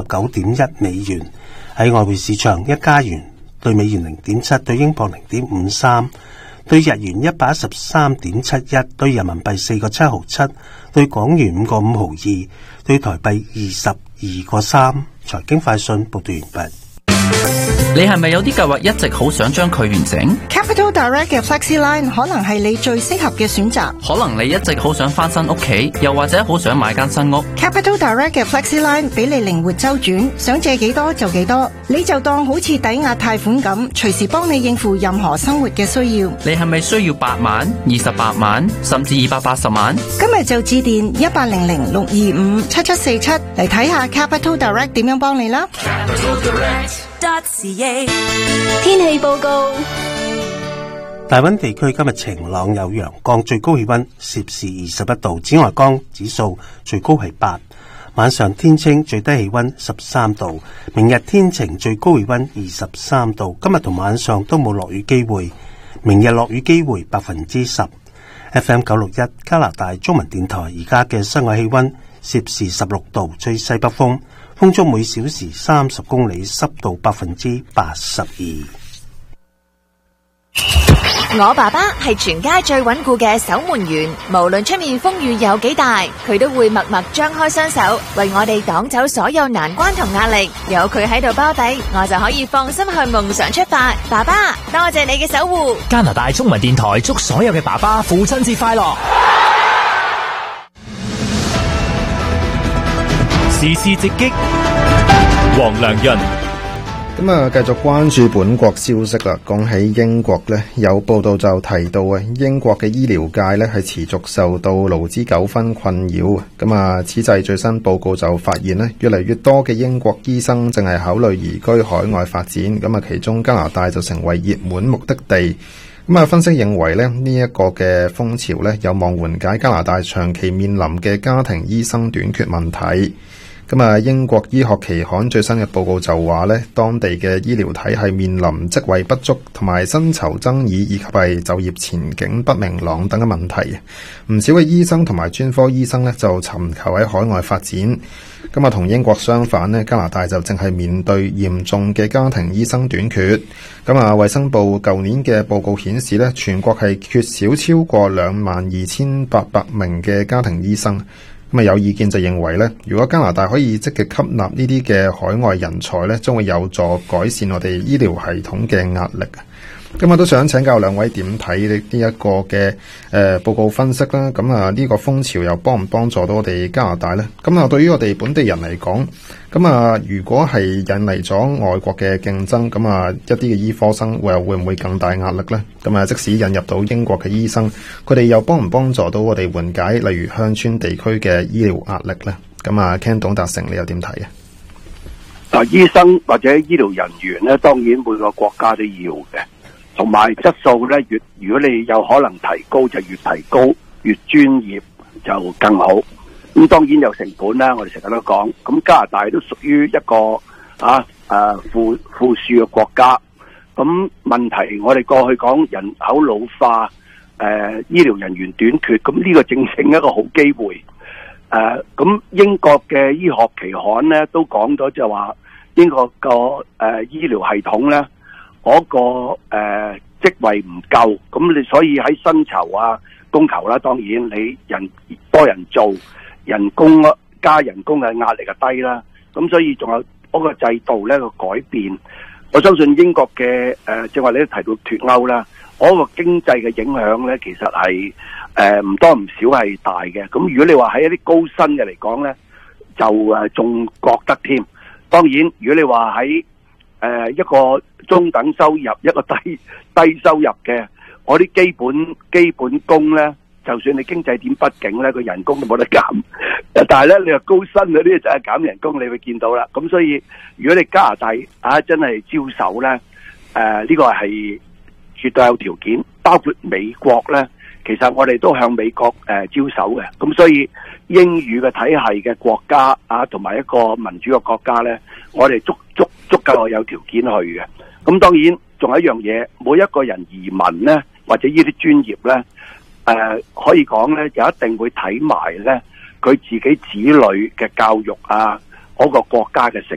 99.1美元。喺外匯市場，一加元對美元0.7，對英鎊0.53，對日元113.71，對人民幣4個7毫7，對港元5個5毫2，對台幣22個3。財經快訊報道完畢。 你係咪有啲計劃一直好想將佢完成？ Capital Direct 嘅 FlexiLine 可能係你最適合嘅選擇。 可能你一直好想翻新屋企，又或者好想買間新屋。 Capital Direct 嘅 FlexiLine 俾你靈活周轉，想借幾多就幾多，你就當好似抵押貸款咁，隨時幫你應付任何生活嘅需要。 你係咪需要8萬、28萬，甚至280萬？ 今日就致電1800-625-7747嚟睇下 Capital Direct 點樣幫你啦。 天氣報告： 大溫地區今日晴朗有陽光，最高氣溫攝氏21度，紫外光指數最高係8。晚上天清，最低氣溫13度。明日天晴，最高氣溫23度。今日同晚上都冇落雨機會，明日落雨機會10%。FM 961加拿大中文電台而家嘅室外氣溫攝氏16度，吹西北風。風速每小時30公里，濕度82%。 我爸爸係全街最穩固嘅守門員，無論出面風雨有幾大，佢都會默默張開雙手，為我哋擋走所有難關同壓力。有佢喺度包底，我就可以放心向夢想出發。爸爸，多謝你嘅守護。 加拿大中文電台祝所有嘅爸爸父親節快樂。時事直擊，黃良潤。 咁繼續關注本國消息啦。講起英國呢，有報道就提到英國嘅醫療界呢係持續受到勞資糾紛困擾。此際最新報告就發現呢，越嚟越多嘅英國醫生正係考慮移居海外發展。其中加拿大就成為熱門目的地。分析認為呢一個嘅風潮呢，有望緩解加拿大長期面臨嘅家庭醫生短缺問題。英國醫學期刊最新嘅報告就話呢，當地嘅醫療體系面臨職位不足同埋薪酬爭議，以及係就業前景不明朗等嘅問題。唔少嘅醫生同埋專科醫生呢，就尋求喺海外發展。同英國相反呢，加拿大就正係面對嚴重嘅家庭醫生短缺。衛生部舊年嘅報告顯示呢，全國係缺少超過22,800名嘅家庭醫生。有意見就認為呢，如果加拿大可以積極吸納呢啲嘅海外人才呢，將會有助改善我哋醫療系統嘅壓力。今日都想請教兩位點睇呢一個嘅報告分析啦。呢個風潮又幫唔幫助到我哋加拿大呢？對於我哋本地人嚟講，如果係引嚟咗外國嘅競爭，一啲嘅醫科生會唔會更大壓力呢？即使引入到英國嘅醫生，佢哋又幫唔幫助到我哋緩解例如鄉村地區嘅醫療壓力呢？Ken 董達成，你又點睇啊？ 醫生或者醫療人員呢，當然每個國家都要嘅。同埋質素咧，如果你有可能提高，就越提高，越專業就更好。咁當然有成本啦，我哋成日都講。咁加拿大都屬於一個富庶嘅國家。咁問題我哋過去講人口老化，醫療人員短缺，咁呢個正正一個好機會。咁英國嘅醫學期刊咧都講咗，就話英國個醫療系統咧。嗰個職位唔夠，咁你所以喺薪酬供求啦，當然你多人做，加人工嘅壓力就低啦。咁所以仲有嗰個制度咧個改變，我相信英國嘅正話你都提到脫歐啦，嗰個經濟嘅影響咧，其實係唔多唔少係大嘅。咁如果你話喺一啲高薪嘅嚟講咧，就仲覺得添。當然，如果你話喺一個中等收入，一個低收入嘅，我啲基本工咧，就算你經濟點不景咧，個人工都冇得減。但係咧，你話高薪嗰啲就係減人工，你會見到啦。咁所以，如果你加拿大真係招手咧，呢個係絕對有條件。包括美國咧，其實我哋都向美國招手嘅。咁所以英語嘅體系嘅國家同埋一個民主嘅國家咧，我哋足夠有條件去嘅。咁當然仲有一樣嘢，每一個人移民咧，或者呢啲專業咧，可以講咧，就一定會睇埋咧佢自己子女嘅教育嗰個國家嘅成